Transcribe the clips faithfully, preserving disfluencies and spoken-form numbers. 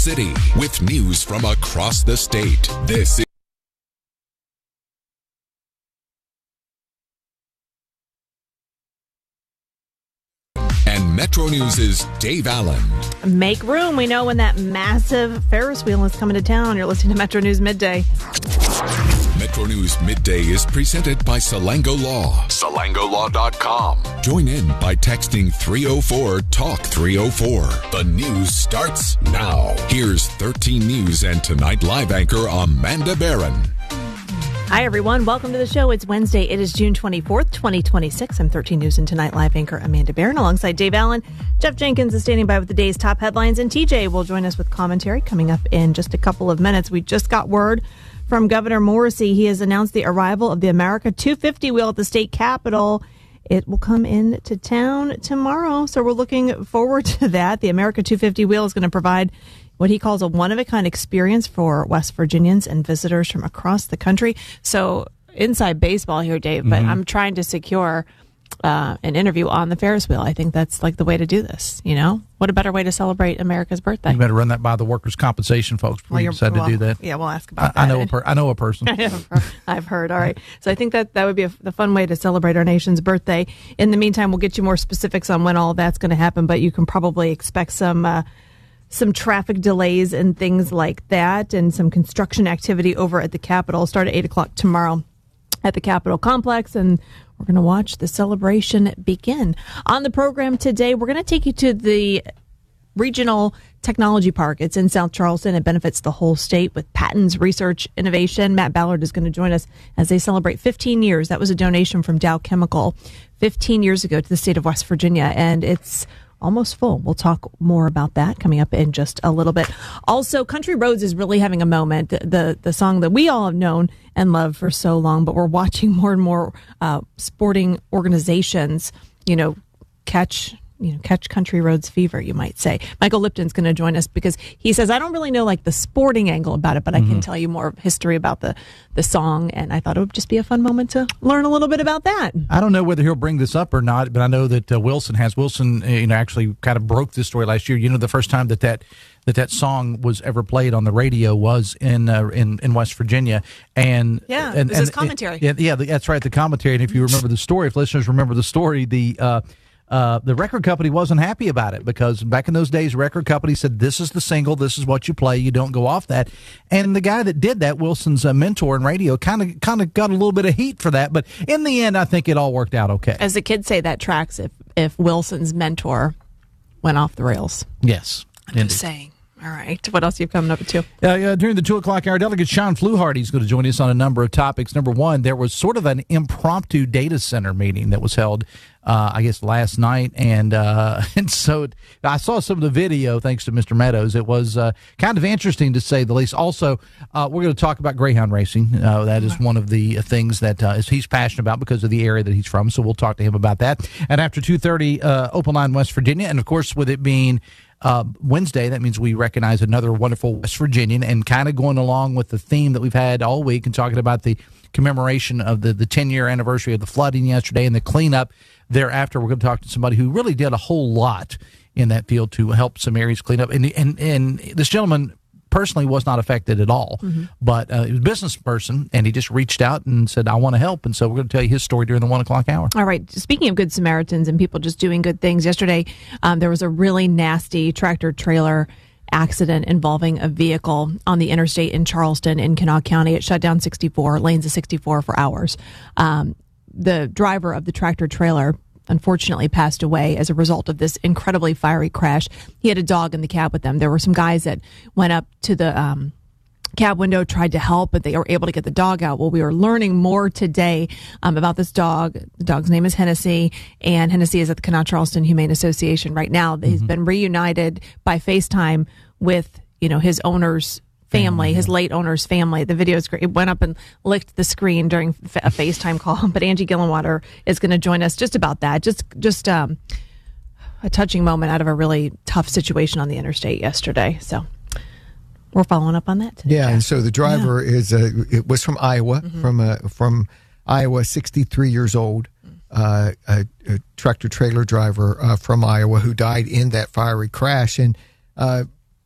city with news from across the state. This is and Metro News' Dave Allen. Make room. We know when that massive Ferris wheel is coming to town. You're listening to Metro News Midday. Metro News Midday is presented by Salango Law. Salango Law dot com. Join in by texting three oh four talk three oh four. The news starts now. Here's thirteen News and Tonight Live anchor Amanda Barron. Hi, everyone. Welcome to the show. It's Wednesday. It is June twenty-fourth, twenty twenty-six. I'm thirteen News and Tonight Live anchor Amanda Barron alongside Dave Allen. Jeff Jenkins is standing by with the day's top headlines, and T J will join us with commentary coming up in just a couple of minutes. We just got word from Governor Morrisey. He has announced the arrival of the America two fifty wheel at the state capitol. It will come into town tomorrow, so we're looking forward to that. The America two fifty wheel is going to provide what he calls a one-of-a-kind experience for West Virginians and visitors from across the country. So inside baseball here, Dave, but mm-hmm. I'm trying to secure uh, an interview on the Ferris wheel. I think that's like the way to do this, you know? What a better way to celebrate America's birthday. You better run that by the workers' compensation folks before well, you decide well, to do that. Yeah, we'll ask about I, that. I know a per, I know a person. I've heard. All right. So I think that that would be a, a fun way to celebrate our nation's birthday. In the meantime, we'll get you more specifics on when all that's going to happen, but you can probably expect some... Uh, some traffic delays and things like that, and some construction activity over at the Capitol. Start at eight o'clock tomorrow at the Capitol complex, and we're going to watch the celebration begin. On the program today, we're going to take you to the Regional Technology Park. It's in South Charleston. It benefits the whole state with patents, research, innovation. Matt Ballard is going to join us as they celebrate fifteen years. That was a donation from Dow Chemical fifteen years ago to the state of West Virginia, and it's almost full. We'll talk more about that coming up in just a little bit. Also, Country Roads is really having a moment. The the song that we all have known and loved for so long, but we're watching more and more uh, sporting organizations, you know, catch you know catch Country Roads fever, you might say. Michael Lipton's going to join us because he says, I don't really know like the sporting angle about it, but mm-hmm. I can tell you more history about the the song, and I thought it would just be a fun moment to learn a little bit about that. I don't know whether he'll bring this up or not, but I know that uh, Wilson has. Wilson, uh, you know, actually kind of broke this story last year. You know, the first time that that that, that song was ever played on the radio was in uh, in, in West Virginia, and yeah, and, this and, is commentary. And, yeah, yeah, that's right, the commentary. And if you remember the story, if listeners remember the story, the uh, Uh, the record company wasn't happy about it because back in those days, record companies said, this is the single, this is what you play, you don't go off that. And the guy that did that, Wilson's uh, mentor in radio, kind of kind of got a little bit of heat for that. But in the end, I think it all worked out okay. As the kids say, that tracks if, if Wilson's mentor went off the rails. Yes. I'm indeed. Just saying. All right. What else are you coming up to? Uh, uh, during the two o'clock hour, Delegate Sean Fluharty is going to join us on a number of topics. Number one, there was sort of an impromptu data center meeting that was held, uh, I guess, last night. And uh, and so it, I saw some of the video, thanks to Mister Meadows. It was uh, kind of interesting, to say the least. Also, uh, we're going to talk about greyhound racing. Uh, that is one of the things that uh, is he's passionate about because of the area that he's from. So we'll talk to him about that. And after two thirty, uh, Open Line West Virginia. And, of course, with it being Uh, Wednesday, that means we recognize another wonderful West Virginian, and kind of going along with the theme that we've had all week and talking about the commemoration of the, the ten-year anniversary of the flooding yesterday and the cleanup thereafter. We're going to talk to somebody who really did a whole lot in that field to help some areas clean up. And, and, and this gentleman personally was not affected at all, mm-hmm. but uh, he was a business person, and he just reached out and said, I want to help. And so we're going to tell you his story during the one o'clock hour. All right. Speaking of good Samaritans and people just doing good things, yesterday um, there was a really nasty tractor trailer accident involving a vehicle on the interstate in Charleston in Kanawha County. It shut down sixty-four lanes of sixty-four for hours. Um, the driver of the tractor trailer unfortunately passed away as a result of this incredibly fiery crash. He had a dog in the cab with them. There were some guys that went up to the um, cab window, tried to help, but they were able to get the dog out. Well, we are learning more today um, about this dog. The dog's name is Hennessy, and Hennessy is at the Kanawha Charleston Humane Association right now. Mm-hmm. He's been reunited by FaceTime with, you know, his owner's family, his late owner's family. The video is great. It went up and licked the screen during a FaceTime call. But Angie Gillenwater is going to join us just about that. Just just um, a touching moment out of a really tough situation on the interstate yesterday. So we're following up on that today. Yeah, and so the driver yeah. is uh, it was from Iowa, mm-hmm. from uh, from Iowa, sixty-three years old, uh, a, a tractor trailer driver uh, from Iowa who died in that fiery crash. And uh,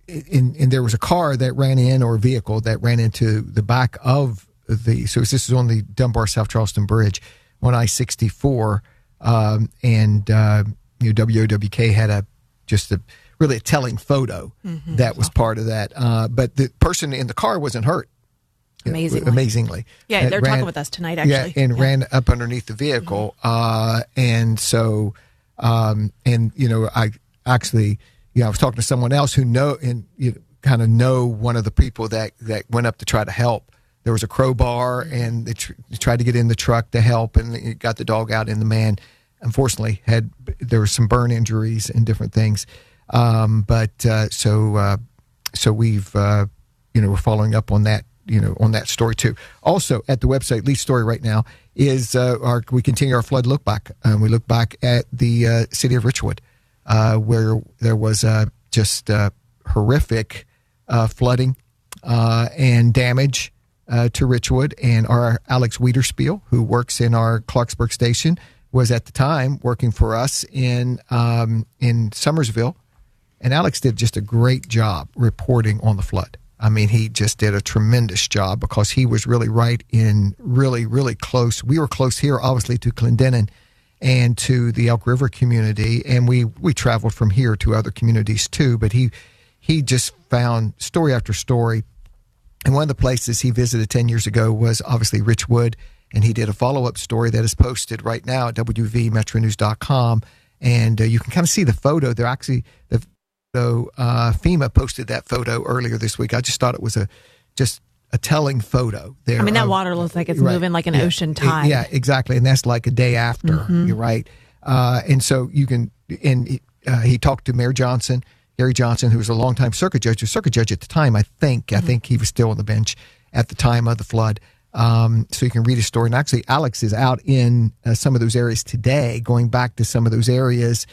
in, and there was a car that ran in, or a vehicle that ran into the back of the, so this is on the Dunbar South Charleston Bridge on I sixty-four, um, and uh, you know, W O W K had a just a really a telling photo mm-hmm. that was part of that. Uh, but the person in the car wasn't hurt. Amazingly. Amazingly. Yeah, they're ran, talking with us tonight, actually. Yeah, and yeah. ran up underneath the vehicle. Mm-hmm. Uh, and so, um, and, you know, I actually, you know, I was talking to someone else who know, and you know, kind of know one of the people that, that went up to try to help. There was a crowbar, and they, tr- they tried to get in the truck to help, and it got the dog out, and the man, unfortunately, had, there were some burn injuries and different things. Um, but, uh, so, uh, so we've, uh, you know, we're following up on that, you know, on that story too. Also at the website, lead story right now is, uh, our, we continue our flood look back. Um, we look back at the, uh, city of Richwood, uh, where there was, uh, just, uh, horrific, uh, flooding, uh, and damage, uh, to Richwood. And our Alex Wiederspiel, who works in our Clarksburg station, was at the time working for us in, um, in Summersville. And Alex did just a great job reporting on the flood. I mean, he just did a tremendous job because he was really right in really, really close. We were close here, obviously, to Clendenin and to the Elk River community. And we, we traveled from here to other communities too. But he, he just found story after story. And one of the places he visited ten years ago was obviously Richwood. And he did a follow-up story that is posted right now at W V Metro News dot com. And uh, you can kind of see the photo. They're actually, the So uh, FEMA posted that photo earlier this week. I just thought it was a just a telling photo. There, I mean, that uh, water looks like it's right. moving like an yeah. ocean tide. Yeah, exactly. And that's like a day after. Mm-hmm. You're right. Uh, and so you can, and uh, he talked to Mayor Johnson, Gary Johnson, who was a longtime circuit judge, a circuit judge at the time, I think. Mm-hmm. I think he was still on the bench at the time of the flood. Um, so you can read his story. And actually, Alex is out in uh, some of those areas today, going back to some of those areas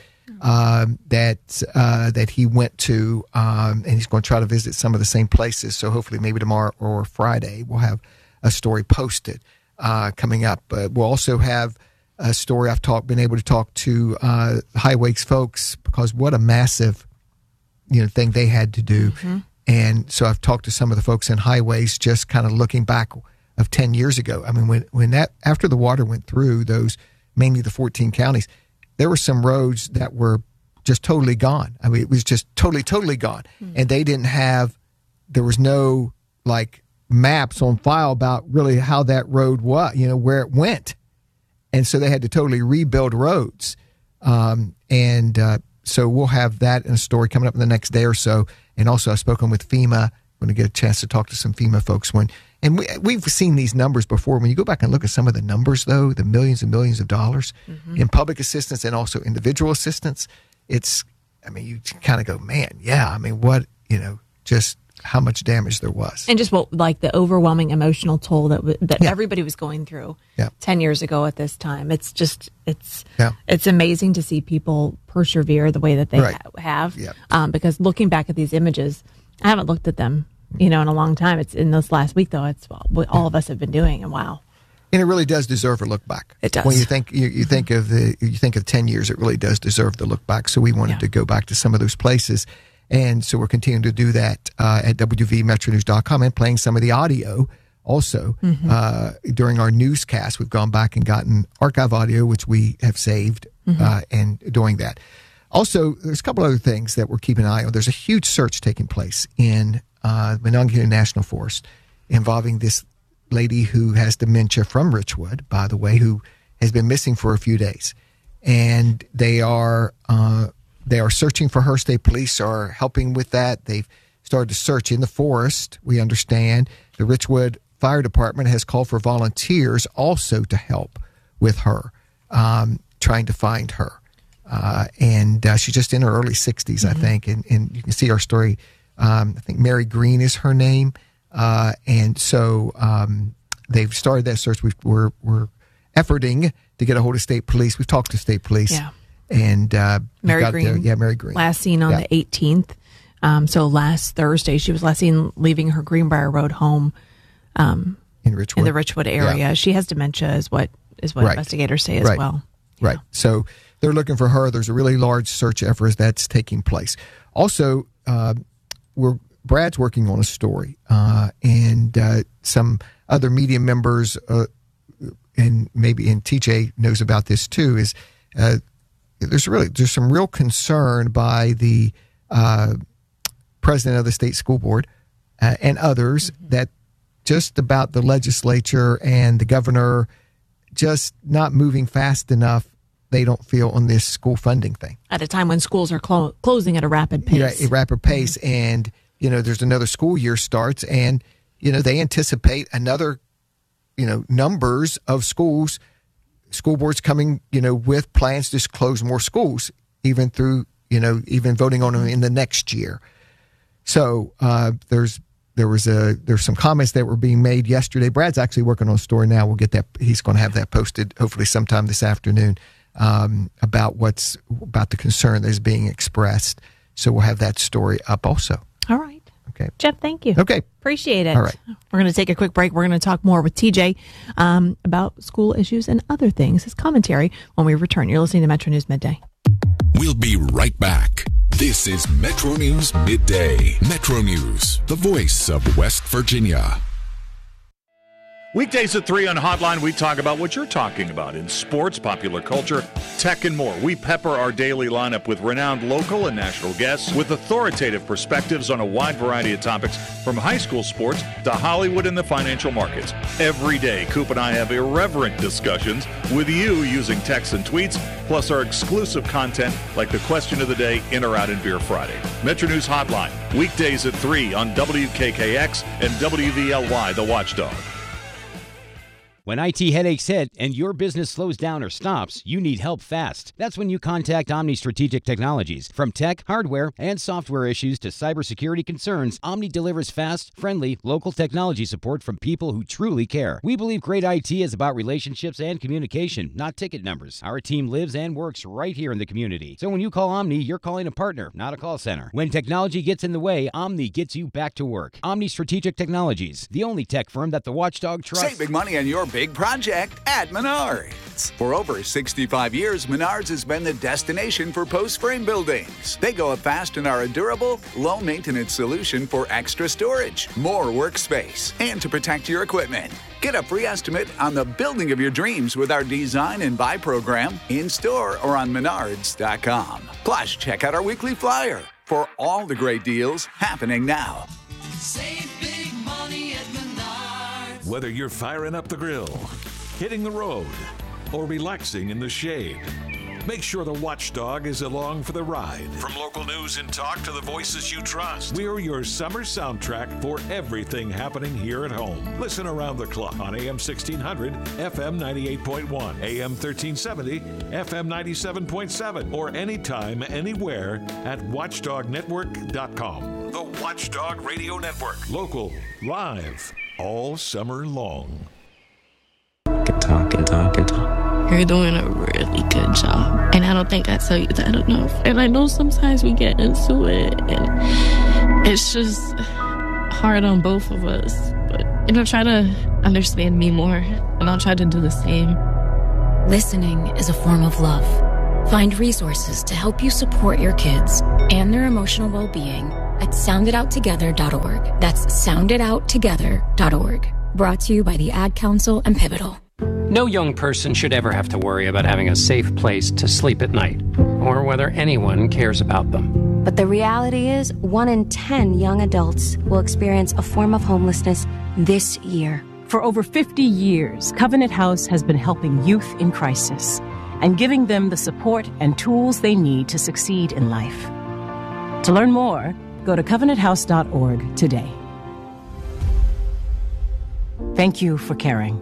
Um, that uh, that he went to, um, and he's going to try to visit some of the same places. So hopefully, maybe tomorrow or Friday, we'll have a story posted uh, coming up. But we'll also have a story. I've talked, been able to talk to uh, Highways folks, because what a massive, you know, thing they had to do. Mm-hmm. And so I've talked to some of the folks in Highways, just kind of looking back of ten years ago. I mean, when when that after the water went through those, mainly the fourteen counties. There were some roads that were just totally gone. I mean, it was just totally, totally gone. Mm-hmm. And they didn't have, there was no like maps on file about really how that road was, you know, where it went. And so they had to totally rebuild roads. Um, and uh, so we'll have that in a story coming up in the next day or so. And also I've spoken with FEMA. I'm going to get a chance to talk to some FEMA folks when, and we, we've seen these numbers before. When you go back and look at some of the numbers, though, the millions and millions of dollars mm-hmm. in public assistance and also individual assistance, it's, I mean, you kind of go, man, yeah, I mean, what, you know, just how much damage there was. And just what, like the overwhelming emotional toll that w- that yeah. everybody was going through yeah. ten years ago at this time. It's just, it's, yeah. it's amazing to see people persevere the way that they right. ha- have. Yeah. Um, because looking back at these images, I haven't looked at them, you know, in a long time. It's in this last week, though. It's what all of us have been doing, and wow. And it really does deserve a look back. It does. When you think you, you think of the you think of ten years, it really does deserve the look back. So we wanted yeah. to go back to some of those places, and so we're continuing to do that uh, at W V Metro News dot com and playing some of the audio also mm-hmm. uh, during our newscast. We've gone back and gotten archive audio, which we have saved, mm-hmm. uh, and doing that. Also, there's a couple other things that we're keeping an eye on. There's a huge search taking place in uh, Monongahela National Forest involving this lady who has dementia from Richwood, by the way, who has been missing for a few days. And they are uh, they are searching for her. State police are helping with that. They've started to search in the forest, we understand. The Richwood Fire Department has called for volunteers also to help with her, um, trying to find her. Uh, and uh, she's just in her early sixties, mm-hmm. I think. And, and you can see our story. Um, I think Mary Green is her name. Uh, and so um, they've started that search. We've, we're we're efforting to get a hold of state police. We've talked to state police. Yeah. And uh, Mary got Green. Their, yeah, Mary Green. Last seen on yeah. the eighteenth. Um, so last Thursday, she was last seen leaving her Greenbrier Road home um, in Richwood. in the Richwood area. Yeah. She has dementia, is what is what right. investigators say as right. well. Right. Yeah. So they're looking for her. There's a really large search effort that's taking place. Also, uh, we're Brad's working on a story, uh, and uh, some other media members, uh, and maybe and T J knows about this too. Is uh, there's really there's some real concern by the uh, president of the state school board uh, and others mm-hmm. that just about the legislature and the governor just not moving fast enough. They don't feel on this school funding thing at a time when schools are clo- closing at a rapid pace. Yeah, a rapid pace, mm-hmm. and you know, there's another school year starts, and you know, they anticipate another, you know, numbers of schools, school boards coming, you know, with plans to close more schools, even through, you know, even voting on them in the next year. So uh, there's there was a there's some comments that were being made yesterday. Brad's actually working on a story now. We'll get that. He's going to have that posted hopefully sometime this afternoon. Um, about what's about the concern that is being expressed. So we'll have that story up also. All right. Okay. Jeff, thank you. Okay. Appreciate it. All right. We're going to take a quick break. We're going to talk more with T J um, about school issues and other things, his commentary when we return. You're listening to Metro News Midday. We'll be right back. This is Metro News Midday. Metro News, the voice of West Virginia. Weekdays at three on Hotline, we talk about what you're talking about in sports, popular culture, tech, and more. We pepper our daily lineup with renowned local and national guests with authoritative perspectives on a wide variety of topics, from high school sports to Hollywood and the financial markets. Every day, Coop and I have irreverent discussions with you using texts and tweets, plus our exclusive content like the question of the day, In or Out in Beer Friday. Metro News Hotline, weekdays at three on W K K X and W V L Y, The Watchdog. When I T headaches hit and your business slows down or stops, you need help fast. That's when you contact Omni Strategic Technologies. From tech, hardware, and software issues to cybersecurity concerns, Omni delivers fast, friendly, local technology support from people who truly care. We believe great I T is about relationships and communication, not ticket numbers. Our team lives and works right here in the community. So when you call Omni, you're calling a partner, not a call center. When technology gets in the way, Omni gets you back to work. Omni Strategic Technologies, the only tech firm that the Watchdog trusts. Save big money on your big project at Menards. For over sixty-five years, Menards has been the destination for post-frame buildings. They go up fast and are a durable, low-maintenance solution for extra storage, more workspace, and to protect your equipment. Get a free estimate on the building of your dreams with our Design and Buy program in-store or on menards dot com. Plus, check out our weekly flyer for all the great deals happening now. Save big money at Menards. Whether you're firing up the grill, hitting the road, or relaxing in the shade, make sure the Watchdog is along for the ride. From local news and talk to the voices you trust, we're your summer soundtrack for everything happening here at home. Listen around the clock on A M sixteen hundred, F M ninety-eight point one, A M thirteen seventy, F M ninety-seven point seven, or anytime, anywhere at watchdog network dot com. The Watchdog Radio Network. Local, live, all summer long. Can talk and talk and talk. You're doing a really good job. And I don't think I tell you that enough. And I know sometimes we get into it and it's just hard on both of us. But, you know, try to understand me more and I'll try to do the same. Listening is a form of love. Find resources to help you support your kids and their emotional well-being at sound it out together dot org. That's sound it out together dot org. Brought to you by the Ad Council and Pivotal. No young person should ever have to worry about having a safe place to sleep at night, or whether anyone cares about them. But the reality is, one in ten young adults will experience a form of homelessness this year. For over fifty years, Covenant House has been helping youth in crisis and giving them the support and tools they need to succeed in life. To learn more, go to covenant house dot org today. Thank you for caring.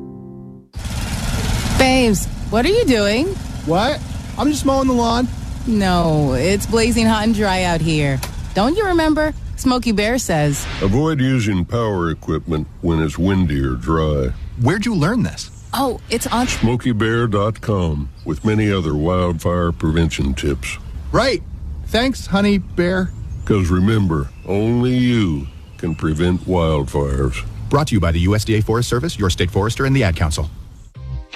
Babes, what are you doing? What? I'm just mowing the lawn. No, it's blazing hot and dry out here. Don't you remember? Smokey Bear says, avoid using power equipment when it's windy or dry. Where'd you learn this? Oh, it's on smokey bear dot com with many other wildfire prevention tips. Right. Thanks, honey bear. Because remember, only you can prevent wildfires. Brought to you by the U S D A Forest Service, your state forester, and the Ad Council.